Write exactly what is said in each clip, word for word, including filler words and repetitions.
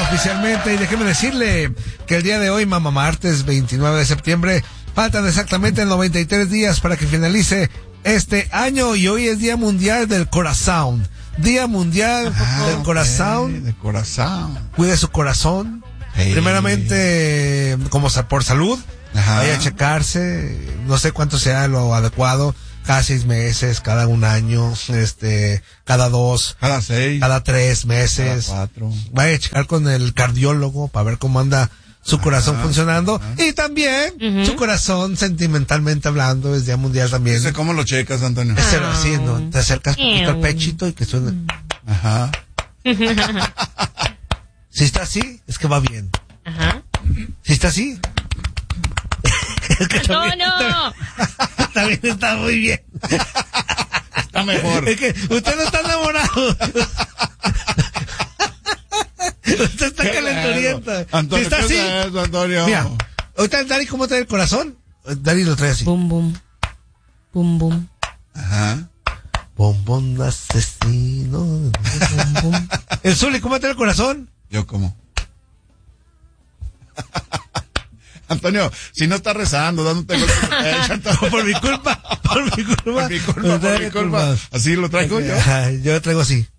oficialmente. Y déjeme decirle que el día de hoy, mamá martes veintinueve de septiembre, faltan exactamente noventa y tres días para que finalice este año. Y hoy es Día Mundial del Corazón. Día Mundial ah, del Corazón. Okay, del Corazón. Cuide su corazón. Hey. Primeramente, como por salud. Ajá. Vaya a checarse. No sé cuánto sea lo adecuado. Cada seis meses, cada un año, este, cada dos, cada seis, cada tres meses. Cada cuatro. Vaya a checar con el cardiólogo para ver cómo anda su corazón ajá, funcionando. Ajá. Y también uh-huh. su corazón, sentimentalmente hablando, es Día Mundial también. No sé cómo lo checas, Antonio. Es oh. así, ¿no? Te acercas un poquito al pechito y que suene. Ajá. Si está así, es que va bien. Ajá. Si está así. No, no. También está muy bien. Está mejor. Es que usted no está enamorado. Usted está calenturienta. Antonio, si está así. Eso, Antonio? Mira, ahorita Dari, ¿cómo trae el corazón? Dari lo trae así. Bum, bum. Bum, bum. Ajá. Bombón asesino. Bum, bum. El Zuli, ¿cómo trae el corazón? Yo como. Antonio, si no estás rezando, dándote golpes de pecho, por mi culpa, por mi culpa, por mi culpa, por mi culpa. Así lo traigo okay. yo. Ajá, yo lo traigo así.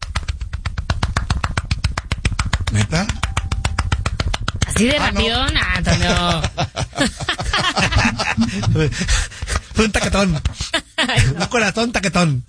¿Neta? Así de ah, rápido, no, nah, Antonio. Fue un taquetón. Un corazón taquetón.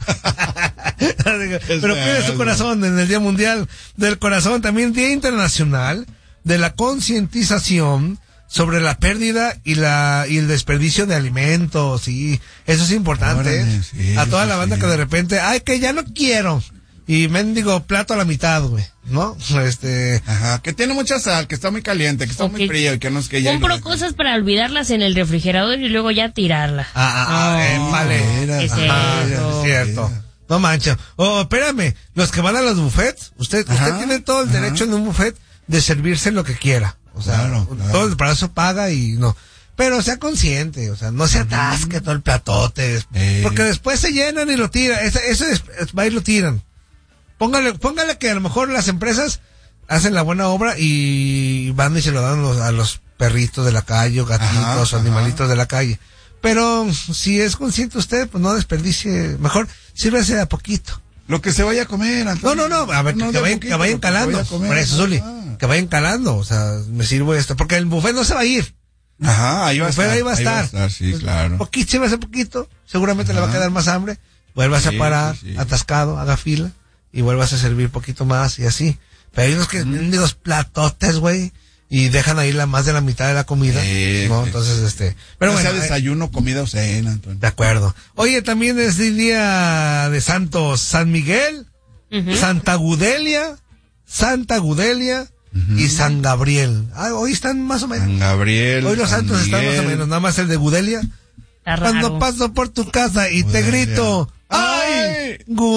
Pero cuide su corazón en el Día Mundial del Corazón, también Día Internacional de la Concientización sobre la pérdida y la y el desperdicio de alimentos, y eso es importante. Órale, sí, a toda la banda sí. que de repente, ay, que ya no quiero, y mendigo plato a la mitad, güey, ¿no? Este, ajá, que tiene mucha sal, que está muy caliente, que está okay. muy frío, y que no es que ya compro no cosas para olvidarlas en el refrigerador y luego ya tirarla. Ah, ah, oh, eh, vale, es ajá, es cierto. No manches. Oh, espérame, los que van a los buffets, usted, ajá, usted tiene todo el ajá. derecho en un buffet de servirse lo que quiera. O sea, claro, claro. todo el brazo paga y no. Pero sea consciente, o sea, no se atasque todo el platote. Eh. Porque después se llenan y lo tiran. Eso, eso es, va y lo tiran. Póngale, póngale que a lo mejor las empresas hacen la buena obra y van y se lo dan a los, a los perritos de la calle, o gatitos, o animalitos de la calle. Pero si es consciente usted, pues no desperdicie. Mejor sírvese a poquito. Lo que se vaya a comer, Antonio. No, no, no, a ver, no, que, que, vayan, poquito, que vayan calando. Que por eso, Zuli, ah. que vayan calando, o sea, me sirvo esto, porque el buffet no se va a ir. Ajá, ahí va a estar. Ahí va a estar. Ahí va a estar, sí, pues, claro. Poquito, sírvase poquito, seguramente ajá. le va a quedar más hambre, vuelvas sí, a parar, sí, sí. atascado, haga fila, y vuelvas a servir poquito más, y así. Pero hay unos que tienen mm. los platotes, güey, y dejan ahí la más de la mitad de la comida, sí, ¿no? Sí. Entonces, este... Pero no bueno, sea desayuno, comida o cena, Antonio. De acuerdo. Oye, también es el día de Santos San Miguel, uh-huh. Santa Gudelia, Santa Gudelia uh-huh. y San Gabriel. Ah, hoy están más o menos. San Gabriel. Hoy los San santos Miguel. Están más o menos, nada más el de Gudelia. Cuando paso por tu casa y Gudelia. Te grito, ¡ay!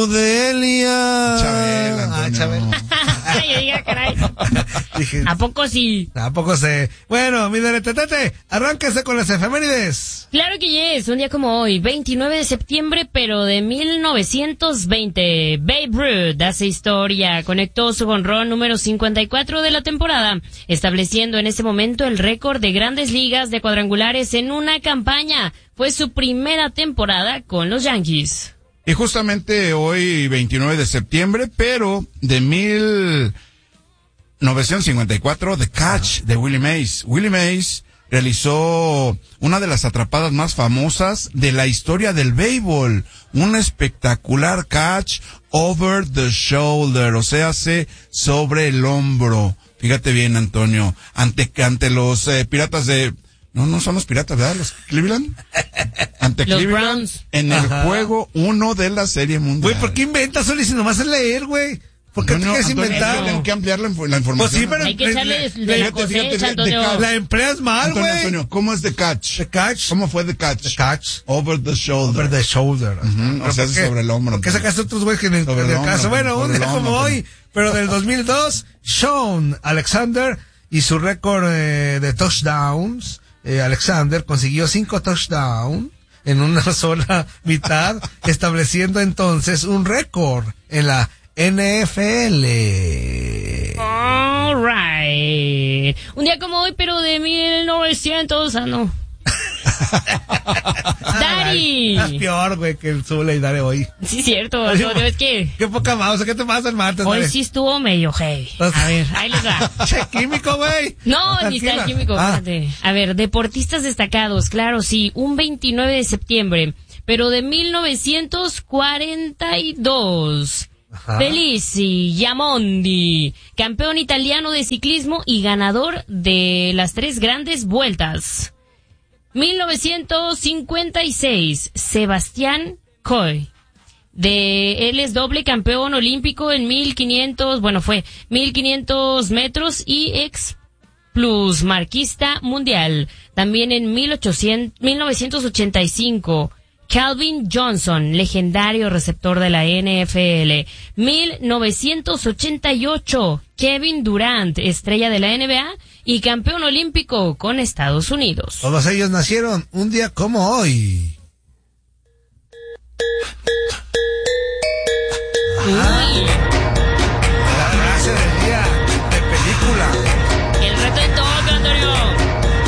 ¡Gudelia! Chabel, Antonio. Ah, Chabel. Yo diga, caray. Dije, ¿a poco sí? ¿A poco sí? Bueno, mi deretetete, arránquese con las efemérides. Claro que yes, un día como hoy, veintinueve de septiembre, pero de mil novecientos veinte. Babe Ruth hace historia, conectó su jonrón número cincuenta y cuatro de la temporada, estableciendo en ese momento el récord de grandes ligas de cuadrangulares en una campaña. Fue su primera temporada con los Yankees. Y justamente hoy, veintinueve de septiembre, pero de mil novecientos cincuenta y cuatro, The Catch de Willie Mays. Willie Mays realizó una de las atrapadas más famosas de la historia del béisbol. Un espectacular catch over the shoulder, o sea, se sobre el hombro. Fíjate bien, Antonio, ante, ante los eh, Piratas de... No, no son los Piratas, ¿verdad? Los Cleveland. Ante los Cleveland. Browns. En el Ajá. juego uno de la Serie Mundial. Güey, ¿por qué inventas, Soli, si nomás es leer, güey? ¿Por qué Antonio, te quieres inventar? Tengo que ampliar la, la información. Pues sí, pero... Hay que echarle de la cosecha, Antonio. La empleas mal, güey. Antonio, Antonio, ¿cómo es The Catch? The Catch. ¿Cómo fue The Catch? The Catch. Over the shoulder. Over the shoulder. Uh-huh. O sea, sobre el hombro. ¿Por qué sacaste otros güeyes que en el, en el caso? Bueno, un día como hoy, pero del dos mil dos, Shaun Alexander y su récord eh, de touchdowns. Eh, Alexander consiguió cinco touchdowns en una sola mitad, estableciendo entonces un récord en la N F L. All right. Un día como hoy, pero de mil novecientos, ah, no. Dari. Es peor, güey, que el Zule y Dari hoy. Sí, cierto, Antonio, es que... Qué poca mouse, ¿qué te pasa el martes? Hoy Dari? sí estuvo medio heavy. A ver, ahí les va. Che, químico, güey. No, Tranquila. ni está el químico, Ah. fíjate. A ver, deportistas destacados, claro, sí, un veintinueve de septiembre, pero de mil novecientos cuarenta y dos. Ajá. Felici Yamondi, campeón italiano de ciclismo y ganador de las tres grandes vueltas. mil novecientos cincuenta y seis, Sebastián Coe. De, él es doble campeón olímpico en mil quinientos, bueno, fue mil quinientos metros y ex plus marquista mundial. También en mil ochocientos, mil novecientos ochenta y cinco, Calvin Johnson, legendario receptor de la N F L. mil novecientos ochenta y ocho, Kevin Durant, estrella de la N B A y campeón olímpico con Estados Unidos. Todos ellos nacieron un día como hoy.